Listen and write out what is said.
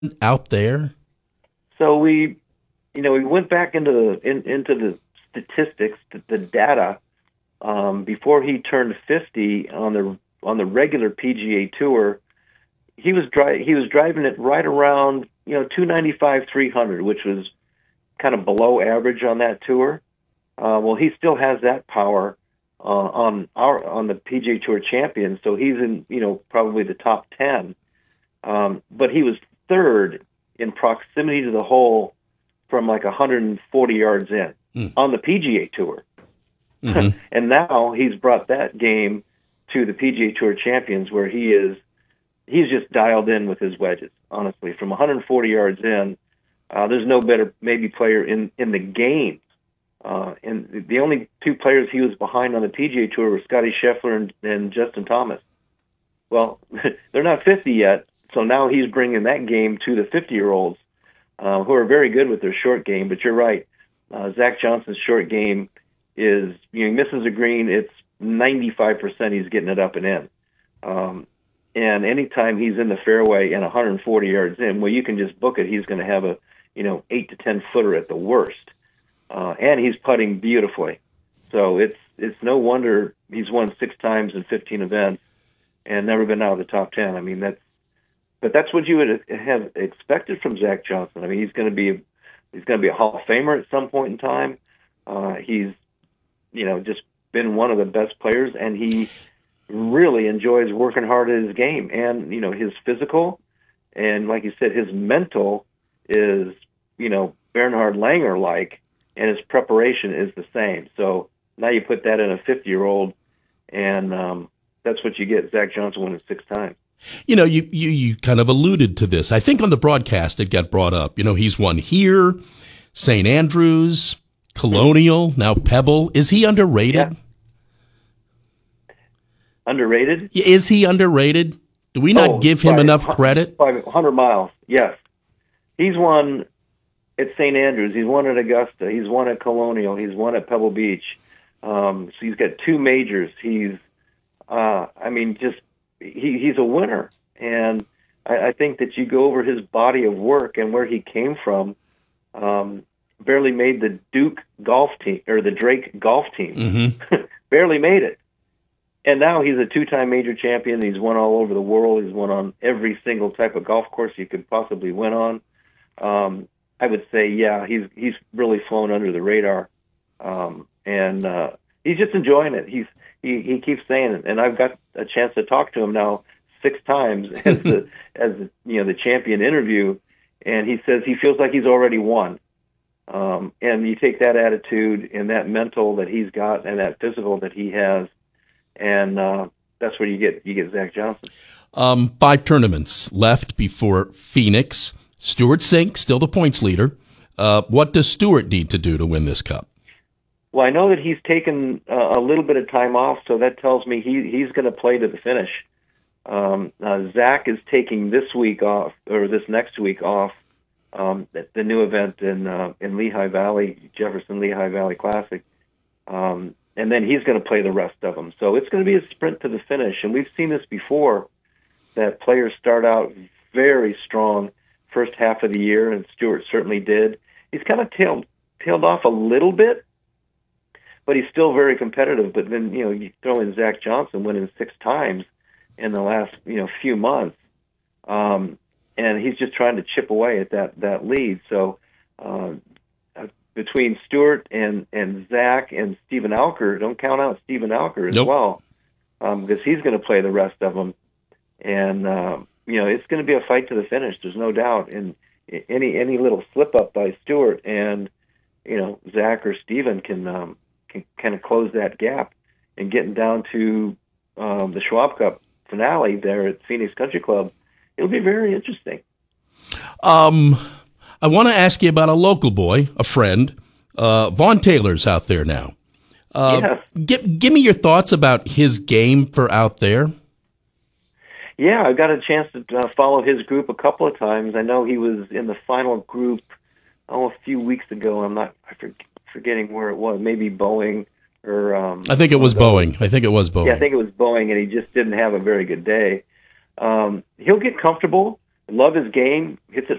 out there? So we went back into the statistics, the data. Before he turned 50 on the regular PGA Tour, he was driving it right around 295, 300, which was kind of below average on that tour. Well, he still has that power on the PGA Tour champion, so he's in probably the top 10. But he was third in proximity to the hole from like 140 yards in on the PGA Tour. Mm-hmm. And now he's brought that game to the PGA Tour champions, where he's just dialed in with his wedges. Honestly, from 140 yards in, there's no better maybe player in the game. And the only two players he was behind on the PGA Tour were Scotty Scheffler and Justin Thomas. Well, they're not 50 yet, so now he's bringing that game to the 50-year-olds who are very good with their short game. But you're right, Zach Johnson's short game is, he misses a green, it's 95% he's getting it up and in. And anytime he's in the fairway and 140 yards in, well, you can just book it. He's going to have a 8 to 10 footer at the worst. And he's putting beautifully. So it's no wonder he's won 6 times in 15 events and never been out of the top 10. I mean, that's what you would have expected from Zach Johnson. I mean, he's going to be a Hall of Famer at some point in time. He's just been one of the best players, and he really enjoys working hard at his game. And his physical, and like you said, his mental is Bernhard Langer like, and his preparation is the same. So now you put that in a 50-year-old, and that's what you get. Zach Johnson winning 6 times. You kind of alluded to this. I think on the broadcast it got brought up. He's won here, St. Andrews, Colonial, now Pebble. Is he underrated? Yeah. Underrated? Is he underrated? Do we not give him enough credit? 100 miles, yes. He's won at St. Andrews. He's won at Augusta. He's won at Colonial. He's won at Pebble Beach. So he's got 2 majors. He's he's a winner. And I think that you go over his body of work and where he came from, barely made the Duke golf team or the Drake golf team. Mm-hmm. Barely made it. And now he's a 2-time major champion. He's won all over the world. He's won on every single type of golf course you could possibly win on. I would say, yeah, he's really flown under the radar. And he's just enjoying it. He keeps saying it, and I've got a chance to talk to him now 6 times as the champion interview, and he says he feels like he's already won. And you take that attitude and that mental that he's got and that physical that he has, and that's where you get Zach Johnson. 5 tournaments left before Phoenix. Stewart Cink still the points leader. What does Stewart need to do to win this Cup? Well, I know that he's taken a little bit of time off, so that tells me he's going to play to the finish. Zach is taking this week off, or this next week off, at the new event in Lehigh Valley, Jefferson Lehigh Valley Classic, and then he's going to play the rest of them. So it's going to be a sprint to the finish, and we've seen this before, that players start out very strong first half of the year, and Stewart certainly did. He's kind of tailed off a little bit, but he's still very competitive. But then, you throw in Zach Johnson winning 6 times in the last, few months. And he's just trying to chip away at that lead. So, between Stewart and Zach and Stephen Alker, don't count out Stephen Alker as well, because he's going to play the rest of them. And, it's going to be a fight to the finish. There's no doubt. And any little slip up by Stewart and, Zach or Stephen can kind of close that gap and getting down to the Schwab Cup finale there at Phoenix Country Club. It'll be very interesting. I want to ask you about a local boy, a friend. Vaughn Taylor's out there now. Yes. Give me your thoughts about his game for out there. Yeah, I got a chance to follow his group a couple of times. I know he was in the final group a few weeks ago. I'm forgetting where it was. Maybe Boeing or I think it was Boeing. Yeah, I think it was Boeing, and he just didn't have a very good day. He'll get comfortable. love his game, hits it